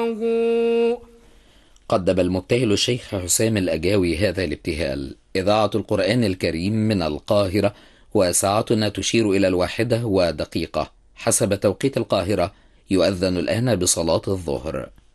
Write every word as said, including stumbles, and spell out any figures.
قدم المبتهل الشيخ حسام الأجاوي هذا الابتهال. إذاعة القرآن الكريم من القاهرة، وساعتنا تشير إلى الواحدة ودقيقة حسب توقيت القاهرة. يؤذن الآن بصلاة الظهر.